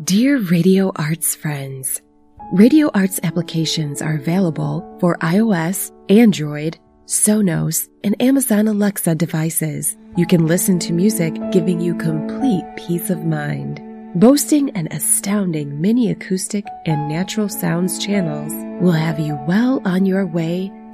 Dear Radio Arts friends, Radio Arts applications are available for iOS, Android, Sonos, and Amazon Alexa devices. You can listen to music giving you complete peace of mind. Boasting an astounding mini acoustic and natural sounds channels will have you well on your way